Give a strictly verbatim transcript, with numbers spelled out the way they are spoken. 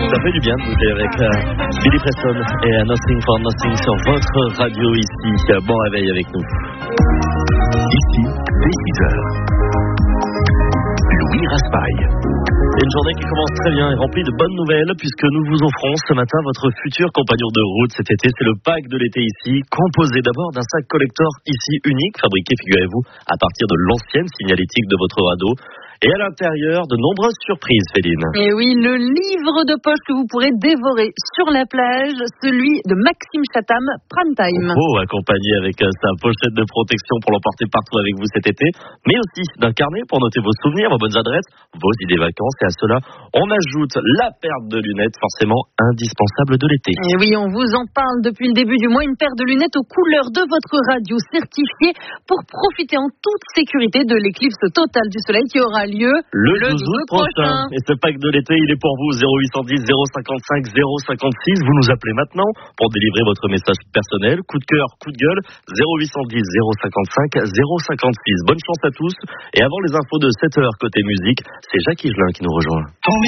Ça fait du bien de bouger avec euh, Billy Preston et uh, Nothing for Nothing sur votre radio ici. Bon réveil avec nous. Ici, dès six heures. Louis Raspail. Une journée qui commence très bien et remplie de bonnes nouvelles puisque nous vous offrons ce matin votre futur compagnon de route cet été. C'est le pack de l'été ici, composé d'abord d'un sac collector ici unique, fabriqué, figurez-vous, à partir de l'ancienne signalétique de votre radeau. Et à l'intérieur, de nombreuses surprises, Féline. Et oui, le livre de poche que vous pourrez dévorer sur la plage, celui de Maxime Chatham, Prime Time. Oh, accompagné avec euh, sa pochette de protection pour l'emporter partout avec vous cet été, mais aussi d'un carnet pour noter vos souvenirs, vos bonnes adresses, vos idées vacances. Et à cela, on ajoute la paire de lunettes, forcément indispensable de l'été. Et oui, on vous en parle depuis le début du mois, une paire de lunettes aux couleurs de votre radio certifiée pour profiter en toute sécurité de l'éclipse totale du soleil qui aura lieu le, le douze août prochain. prochain. Et ce pack de l'été, il est pour vous. Zéro huit cent dix, zéro cinquante-cinq, zéro cinquante-six. Vous nous appelez maintenant pour délivrer votre message personnel. Coup de cœur, coup de gueule. Zéro huit cent dix, zéro cinquante-cinq, zéro cinquante-six. Bonne chance à tous. Et avant les infos de sept heures côté musique, c'est Jacques Higelin qui nous rejoint.